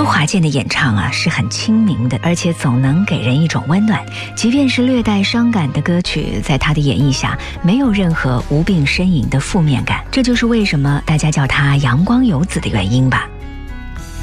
周华健的演唱啊是很亲民的，而且总能给人一种温暖，即便是略带伤感的歌曲，在他的演绎下没有任何无病呻吟的负面感，这就是为什么大家叫他阳光游子的原因吧。